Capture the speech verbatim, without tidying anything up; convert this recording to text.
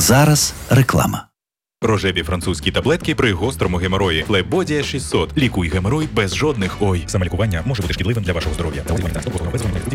Зараз реклама. Рожеві французькі таблетки при гострому геморої. Флебодія шістсот. Лікуй геморой без жодних ой. Саме лікування може бути шкідливим для вашого здоров'я.